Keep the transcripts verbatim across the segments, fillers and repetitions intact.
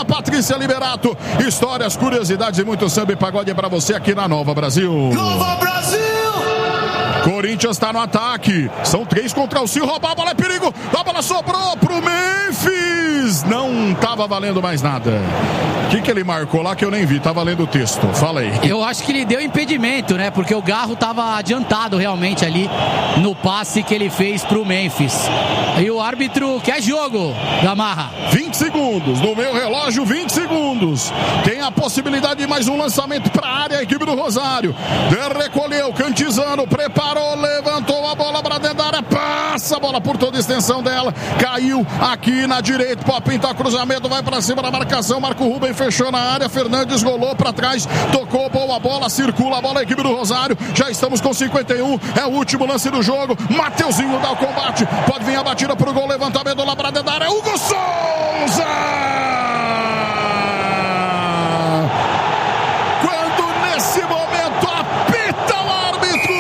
Ana Patrícia Liberato. Histórias, curiosidades e muito samba e pagode pra você aqui na Nova Brasil. Nova Brasil! Corinthians está no ataque. São três contra o Cio. Roubar a bola é perigo. A bola sobrou pro Memphis. Não tava valendo mais nada. O que, que ele marcou lá que eu nem vi? Tá valendo o texto. Fala aí. Eu acho que ele deu impedimento, né? Porque o Garro tava adiantado realmente ali no passe que ele fez pro Memphis. E o árbitro quer jogo, Gamarra. vinte segundos. No meu relógio, vinte segundos. Tem a possibilidade de mais um lançamento pra área. A equipe do Rosário. Recolheu, Cantizano, preparou, levantou a bola pra dentro da área. Passa a bola por toda a extensão dela. Caiu aqui na direita. Pode pintar cruzamento. Vai pra cima da marcação. Marco Ruben fechou na área. Fernandes rolou pra trás. Tocou, boa bola. Circula a bola. A equipe do Rosário. Já estamos com cinquenta e um. É o último lance do jogo. Mateuzinho dá o combate. Pode vir a batida pro gol. Levantamento lá pra dentro da área. Hugo Souza! Quando nesse momento apita o árbitro.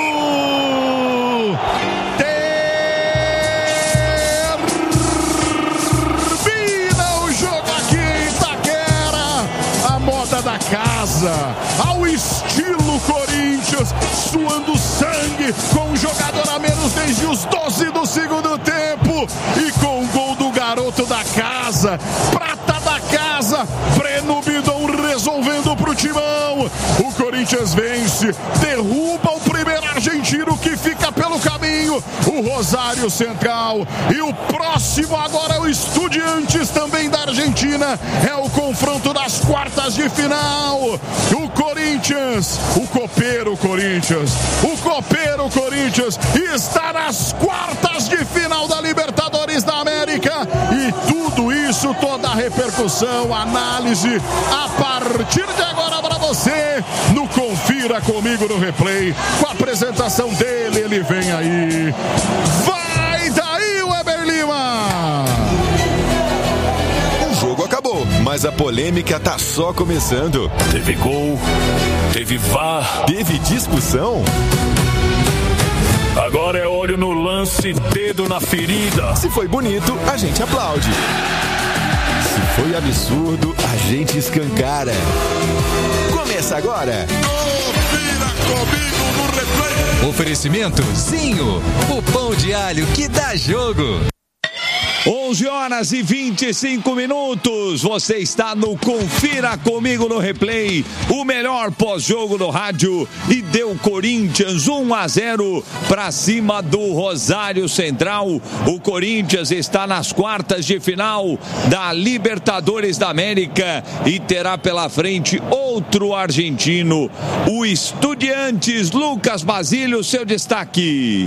Termina o jogo aqui em Itaquera. A moda da casa. Ao estilo Corinthians. Suando sangue. Com um jogador a menos desde os doze do segundo tempo. E com o gol do garoto da casa. Prata da casa. Breno Bidon resolvendo pro timão. O Corinthians vence. Derruba o primeiro argentino que fica pelo caminho. O Rosário Central. E o próximo agora é o Estudiantes também da Argentina. É o confronto das quartas de final. O Corinthians. O copeiro Corinthians. O copeiro Corinthians está nas quartas de final da Libertadores da América. E tudo isso, toda a repercussão, análise, a partir de agora para você, no Confira Comigo no Replay, com a apresentação dele, ele vem aí. Vai daí, Weber Lima! O jogo acabou, mas a polêmica tá só começando. Teve gol, teve V A R, teve discussão. Agora é olho no lance, dedo na ferida. Se foi bonito, a gente aplaude. Se foi absurdo, a gente escancara. Começa agora. Confira comigo no replay. Oferecimento Zinho, o pão de alho que dá jogo. onze horas e vinte e cinco minutos, você está no Confira Comigo no Replay, o melhor pós-jogo do rádio, e deu Corinthians um a zero para cima do Rosário Central. O Corinthians está nas quartas de final da Libertadores da América e terá pela frente outro argentino, o Estudiantes. Lucas Basílio, seu destaque.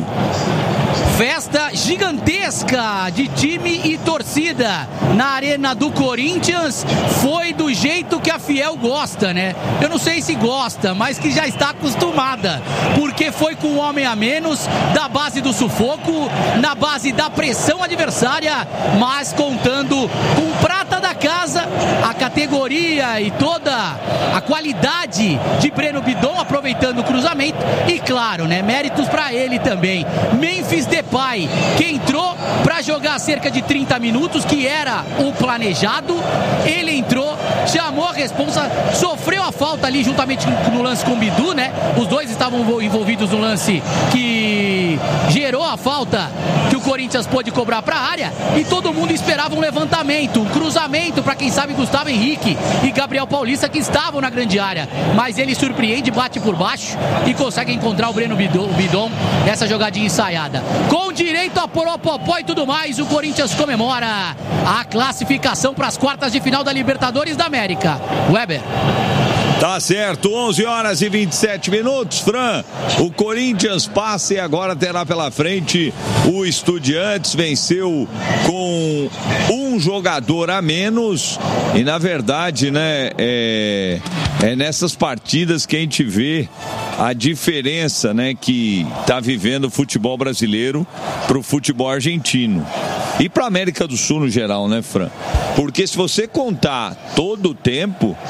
Festa gigantesca de time e torcida na arena do Corinthians. Foi do jeito que a Fiel gosta, né? Eu não sei se gosta, mas que já está acostumada, porque foi com um homem a menos, da base do sufoco, na base da pressão adversária, mas contando com prata da casa, a categoria e toda a qualidade de Breno Bidon, aproveitando o cruzamento, e claro, né, méritos para ele também. Memphis Depay, que entrou para jogar cerca de trinta minutos, que era o planejado. Ele entrou, chamou a responsa, sofreu a falta ali juntamente no lance com o Bidu, né? Os dois estavam envolvidos no lance que gerou a falta que o Corinthians pôde cobrar para a área, e todo mundo esperava um levantamento, um cruzamento para quem sabe Gustavo Henrique e Gabriel Paulista, que estavam na grande área, mas ele surpreende, bate por baixo e consegue encontrar o Breno Bidon, Bidon nessa jogadinha ensaiada. Com direito a poropopó e tudo mais, o Corinthians comemora a classificação para as quartas de final da Libertadores da América. Weber. Tá certo, onze horas e vinte e sete minutos, Fran. O Corinthians passa e agora terá pela frente o Estudiantes. Venceu com um jogador a menos. E na verdade, né, é, é nessas partidas que a gente vê a diferença, né, que tá vivendo o futebol brasileiro pro futebol argentino. E pra América do Sul no geral, né, Fran? Porque se você contar todo o tempo,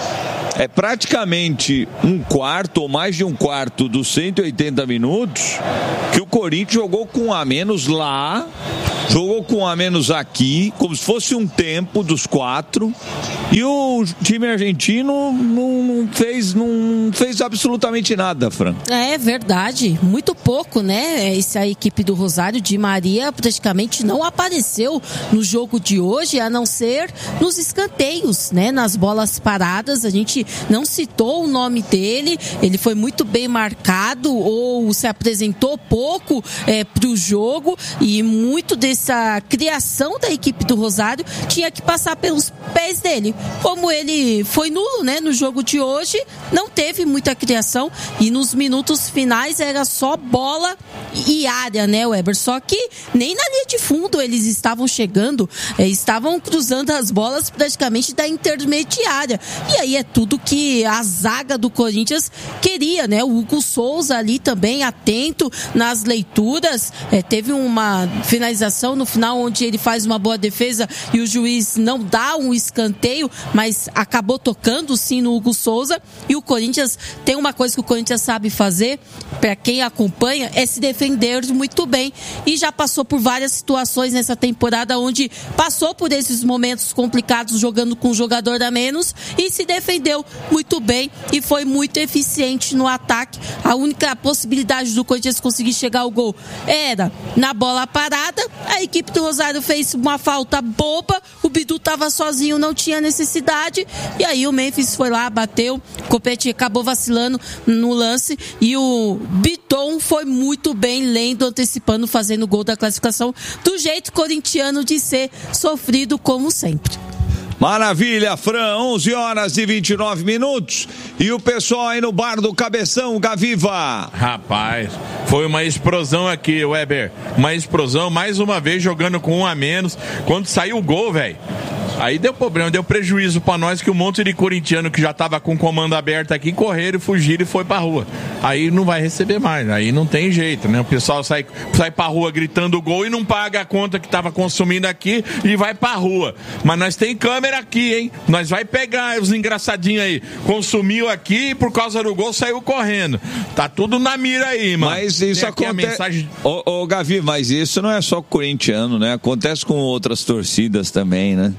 é praticamente um quarto ou mais de um quarto dos cento e oitenta minutos que o Corinthians jogou com um a menos lá, jogou com um a menos aqui, como se fosse um tempo dos quatro, e o time argentino não fez, não fez absolutamente nada, Fran. É verdade, muito pouco, né? Essa equipe do Rosário de Maria praticamente não apareceu no jogo de hoje, a não ser nos escanteios, né? Nas bolas paradas, a gente não citou o nome dele, ele foi muito bem marcado ou se apresentou pouco é, para o jogo, e muito dessa criação da equipe do Rosário tinha que passar pelos pés dele. Como ele foi nulo, né, no jogo de hoje, não teve muita criação, e nos minutos finais era só bola e área, né, Weber? Só que nem na linha de fundo eles estavam chegando, é, estavam cruzando as bolas praticamente da intermediária, e aí é tudo que a zaga do Corinthians queria, né? O Hugo Souza ali também atento nas leituras, é, teve uma finalização no final onde ele faz uma boa defesa e o juiz não dá um escanteio, mas acabou tocando sim no Hugo Souza. E o Corinthians tem uma coisa que o Corinthians sabe fazer, para quem acompanha, é se defender muito bem, e já passou por várias situações nessa temporada onde passou por esses momentos complicados jogando com um jogador a menos e se defendeu muito bem e foi muito eficiente no ataque. A única possibilidade do Corinthians conseguir chegar ao gol era na bola parada. A equipe do Rosário fez uma falta boba, o Bidu estava sozinho, não tinha necessidade, e aí o Memphis foi lá, bateu, o Copete acabou vacilando no lance, e o Biton foi muito bem lendo, antecipando, fazendo o gol da classificação, do jeito corintiano de ser, sofrido como sempre. Maravilha, Fran, onze horas e vinte e nove minutos. E o pessoal aí no bar do Cabeção, Gaviva. Rapaz, foi uma explosão aqui, Weber. Uma explosão, mais uma vez jogando com um a menos. Quando saiu o gol, velho, aí deu problema, deu prejuízo pra nós, que um monte de corintiano que já tava com o comando aberto aqui, correram, fugiram e foi pra rua. Aí não vai receber mais, aí não tem jeito, né? O pessoal sai, sai pra rua gritando gol e não paga a conta que tava consumindo aqui e vai pra rua. Mas nós tem câmera aqui, hein? Nós vai pegar os engraçadinhos aí. Consumiu aqui e por causa do gol saiu correndo. Tá tudo na mira aí, mano. Mas isso acontece... Mensagem... Ô, ô, Gavi, mas isso não é só corintiano, né? Acontece com outras torcidas também, né?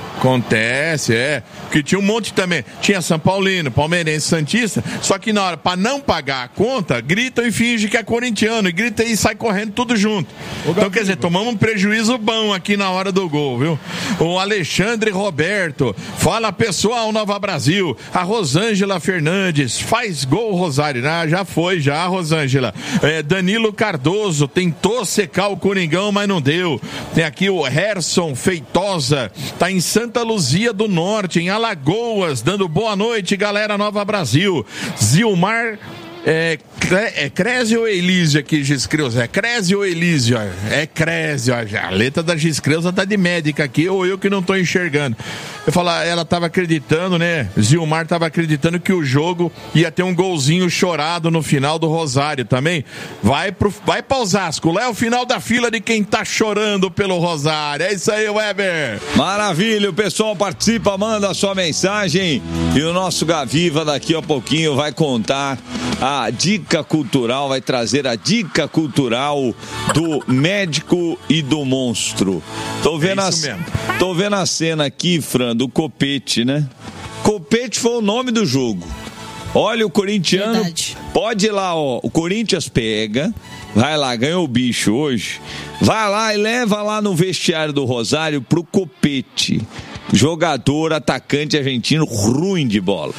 Acontece, é. Porque tinha um monte também. Tinha São Paulino, Palmeirense, Santista. Só que na hora, pra não pagar a conta, gritam e fingem que é corintiano. E grita e sai correndo tudo junto. Então, quer dizer, tomamos um prejuízo bom aqui na hora do gol, viu? O Alexandre Roberto. Fala, pessoal, Nova Brasil. A Rosângela Fernandes. Faz gol, Rosário. Ah, já foi, já, Rosângela. É, Danilo Cardoso. Tentou secar o Coringão, mas não deu. Tem aqui o Herson Feitosa. Tá em Santa Santa Luzia do Norte, em Alagoas, dando boa noite, galera, Nova Brasil. Zilmar É, é Crésio ou Elísio aqui, Giscreuza? É Crésio ou Elísio? É Crésio. A letra da Giscreuza tá de médica aqui, ou eu que não tô enxergando. Eu falo, ela tava acreditando, né? Zilmar tava acreditando que o jogo ia ter um golzinho chorado no final do Rosário também. Vai pro, vai pra Osasco. Lá é o final da fila de quem tá chorando pelo Rosário. É isso aí, Weber. Maravilha, o pessoal participa, manda a sua mensagem. E o nosso Gaviva daqui a pouquinho vai contar a dica cultural, vai trazer a dica cultural do médico e do monstro. Tô vendo, é a, tô vendo a cena aqui, Fran, do Copete, né? Copete foi o nome do jogo. Olha, o corintiano, verdade. Pode ir lá, ó, o Corinthians pega, vai lá, ganhou o bicho hoje, vai lá e leva lá no vestiário do Rosário pro Copete, jogador, atacante argentino, ruim de bola.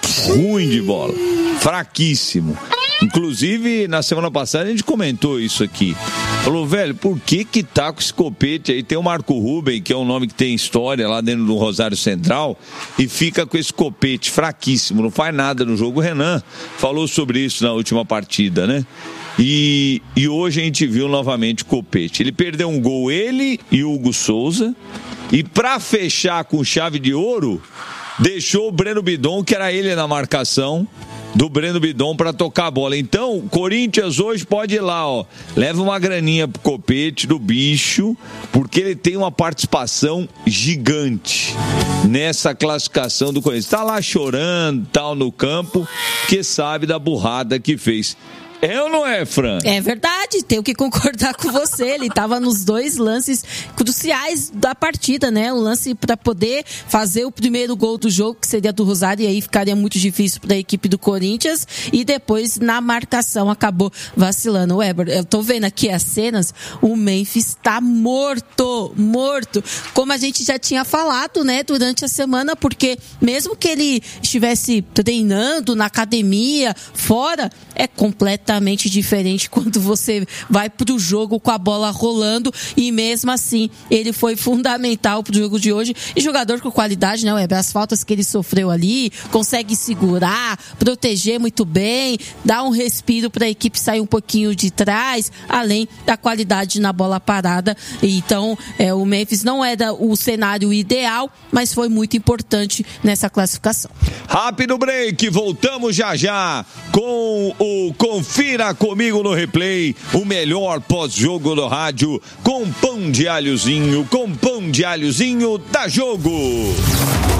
Ruim de bola, fraquíssimo. Inclusive, na semana passada a gente comentou isso aqui. Falou, velho, por que que tá com esse Copete aí? Tem o Marco Ruben, que é um nome que tem história lá dentro do Rosário Central, e fica com esse Copete fraquíssimo, não faz nada no jogo. O Renan falou sobre isso na última partida, né? E, e hoje a gente viu novamente o Copete. Ele perdeu um gol, ele e o Hugo Souza, e pra fechar com chave de ouro, deixou o Breno Bidon, que era ele na marcação, do Breno Bidon para tocar a bola. Então, o Corinthians hoje pode ir lá, ó, leva uma graninha pro copete do bicho, porque ele tem uma participação gigante nessa classificação do Corinthians. Tá lá chorando, tal, no campo, porque sabe da burrada que fez. É ou não é, Fran? É verdade, tenho que concordar com você. Ele estava nos dois lances cruciais da partida, né? O lance para poder fazer o primeiro gol do jogo, que seria do Rosário, e aí ficaria muito difícil para a equipe do Corinthians. E depois, na marcação, acabou vacilando. Weber, eu tô vendo aqui as cenas, o Memphis tá morto, morto. Como a gente já tinha falado, né, durante a semana, porque mesmo que ele estivesse treinando na academia, fora, é completamente diferente quando você vai pro jogo com a bola rolando, e mesmo assim ele foi fundamental pro jogo de hoje. E jogador com qualidade, né, Weber? As faltas que ele sofreu ali, consegue segurar, proteger muito bem, dar um respiro para a equipe sair um pouquinho de trás, além da qualidade na bola parada. Então, é, o Memphis não era o cenário ideal, mas foi muito importante nessa classificação. Rápido break, voltamos já já com o Confira Comigo no Replay, o melhor pós-jogo do rádio, com pão de alhozinho, com pão de alhozinho da Jogo.